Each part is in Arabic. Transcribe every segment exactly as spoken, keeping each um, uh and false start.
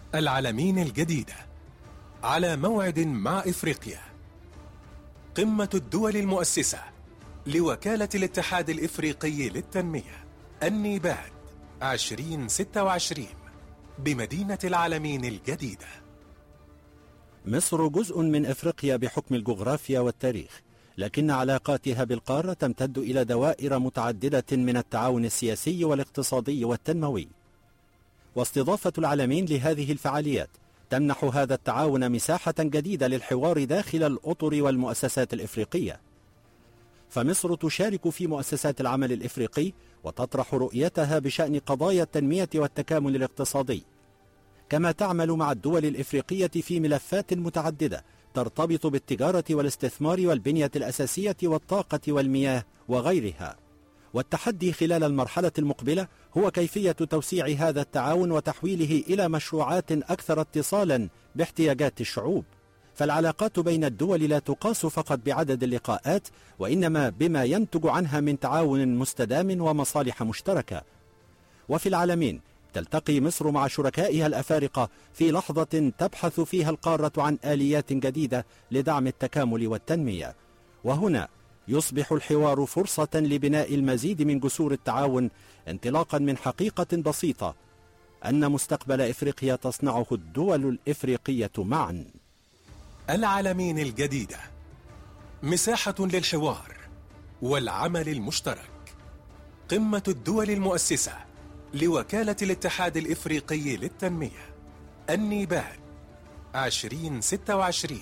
العلمين الجديدة على موعد مع إفريقيا. قمة الدول المؤسسة لوكالة الاتحاد الإفريقي للتنمية النيباد عشرين ستة وعشرين بمدينة العلمين الجديدة. مصر جزء من إفريقيا بحكم الجغرافيا والتاريخ، لكن علاقاتها بالقارة تمتد إلى دوائر متعددة من التعاون السياسي والاقتصادي والتنموي. واستضافة العلمين لهذه الفعاليات تمنح هذا التعاون مساحة جديدة للحوار داخل الأطر والمؤسسات الإفريقية. فمصر تشارك في مؤسسات العمل الإفريقي وتطرح رؤيتها بشأن قضايا التنمية والتكامل الاقتصادي، كما تعمل مع الدول الإفريقية في ملفات متعددة ترتبط بالتجارة والاستثمار والبنية الأساسية والطاقة والمياه وغيرها. والتحدي خلال المرحلة المقبلة هو كيفية توسيع هذا التعاون وتحويله إلى مشروعات أكثر اتصالا باحتياجات الشعوب. فالعلاقات بين الدول لا تقاس فقط بعدد اللقاءات، وإنما بما ينتج عنها من تعاون مستدام ومصالح مشتركة. وفي العلمين تلتقي مصر مع شركائها الأفارقة في لحظة تبحث فيها القارة عن آليات جديدة لدعم التكامل والتنمية. وهنا يصبح الحوار فرصة لبناء المزيد من جسور التعاون، انطلاقا من حقيقة بسيطة أن مستقبل إفريقيا تصنعه الدول الإفريقية معا. العلمين الجديدة، مساحة للحوار والعمل المشترك. قمة الدول المؤسسة لوكالة الاتحاد الإفريقي للتنمية النيباد عشرين ستة وعشرين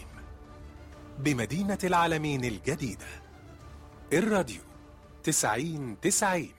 بمدينة العلمين الجديدة. الراديو تسعين تسعين.